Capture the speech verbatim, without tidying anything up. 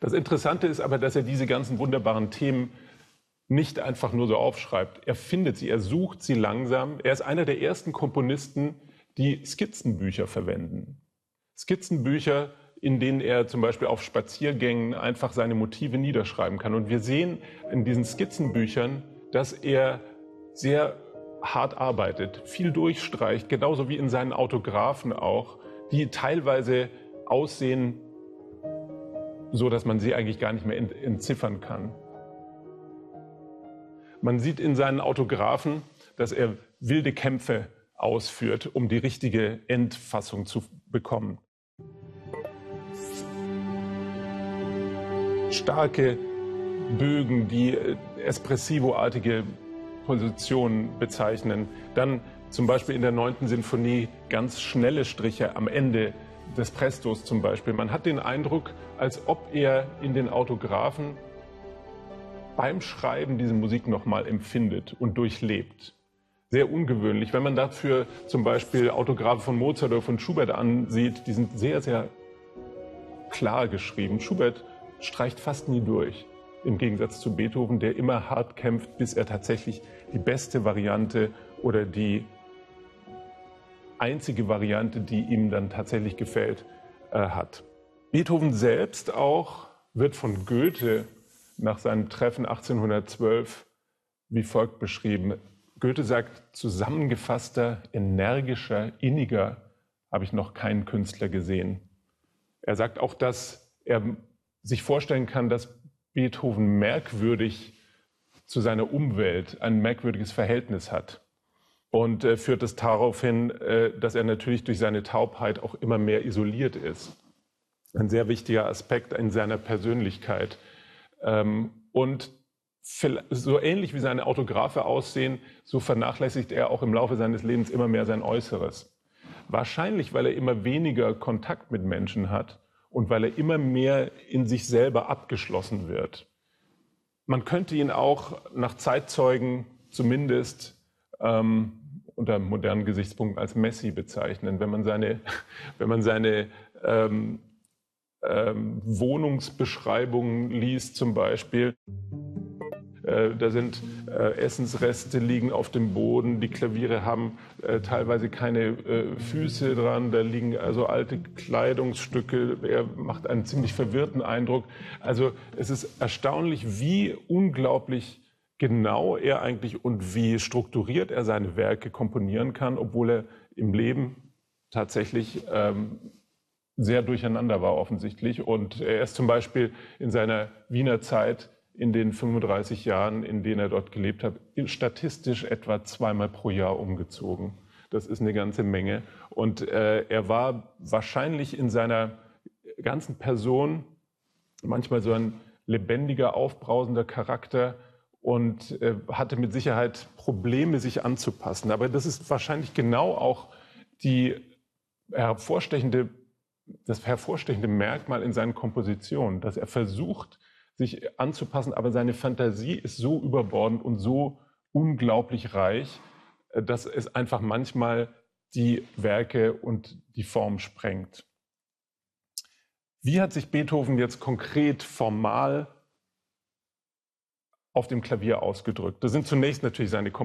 Das Interessante ist aber, dass er diese ganzen wunderbaren Themen nicht einfach nur so aufschreibt. Er findet sie, er sucht sie langsam. Er ist einer der ersten Komponisten, die Skizzenbücher verwenden. Skizzenbücher, in denen er zum Beispiel auf Spaziergängen einfach seine Motive niederschreiben kann. Und wir sehen in diesen Skizzenbüchern, dass er sehr hart arbeitet, viel durchstreicht, genauso wie in seinen Autographen auch, die teilweise aussehen, so dass man sie eigentlich gar nicht mehr entziffern kann. Man sieht in seinen Autographen, dass er wilde Kämpfe ausführt, um die richtige Endfassung zu bekommen. Starke Bögen, die espressivo-artige Positionen bezeichnen. Dann zum Beispiel in der neunten Sinfonie ganz schnelle Striche am Ende des Prestos zum Beispiel. Man hat den Eindruck, als ob er in den Autographen beim Schreiben diese Musik nochmal empfindet und durchlebt. Sehr ungewöhnlich. Wenn man dafür zum Beispiel Autographe von Mozart oder von Schubert ansieht, die sind sehr, sehr klar geschrieben. Schubert streicht fast nie durch, im Gegensatz zu Beethoven, der immer hart kämpft, bis er tatsächlich die beste Variante oder die einzige Variante, die ihm dann tatsächlich gefällt, äh, hat. Beethoven selbst auch wird von Goethe nach seinem Treffen achtzehnhundertzwölf wie folgt beschrieben. Goethe sagt, zusammengefasster, energischer, inniger habe ich noch keinen Künstler gesehen. Er sagt auch, dass er sich vorstellen kann, dass Beethoven merkwürdig zu seiner Umwelt ein merkwürdiges Verhältnis hat. Und äh, führt es darauf hin, äh, dass er natürlich durch seine Taubheit auch immer mehr isoliert ist. Ein sehr wichtiger Aspekt in seiner Persönlichkeit. Ähm, und so ähnlich wie seine Autographe aussehen, so vernachlässigt er auch im Laufe seines Lebens immer mehr sein Äußeres. Wahrscheinlich, weil er immer weniger Kontakt mit Menschen hat und weil er immer mehr in sich selber abgeschlossen wird. Man könnte ihn auch nach Zeitzeugen zumindest ähm, unter modernen Gesichtspunkten als Messi bezeichnen, wenn man seine, wenn man seine ähm, ähm, Wohnungsbeschreibungen liest zum Beispiel. Äh, da sind äh, Essensreste liegen auf dem Boden, die Klaviere haben äh, teilweise keine äh, Füße dran, da liegen also alte Kleidungsstücke, er macht einen ziemlich verwirrten Eindruck. Also es ist erstaunlich, wie unglaublich genau er eigentlich und wie strukturiert er seine Werke komponieren kann, obwohl er im Leben tatsächlich ähm, sehr durcheinander war offensichtlich. Und er ist zum Beispiel in seiner Wiener Zeit, in den fünfunddreißig Jahren, in denen er dort gelebt hat, statistisch etwa zweimal pro Jahr umgezogen. Das ist eine ganze Menge. Und äh, er war wahrscheinlich in seiner ganzen Person manchmal so ein lebendiger, aufbrausender Charakter und äh, hatte mit Sicherheit Probleme, sich anzupassen. Aber das ist wahrscheinlich genau auch die hervorstechende, das hervorstechende Merkmal in seinen Kompositionen, dass er versucht, sich anzupassen, aber seine Fantasie ist so überbordend und so unglaublich reich, dass es einfach manchmal die Werke und die Form sprengt. Wie hat sich Beethoven jetzt konkret formal auf dem Klavier ausgedrückt? Das sind zunächst natürlich seine Kompositionen.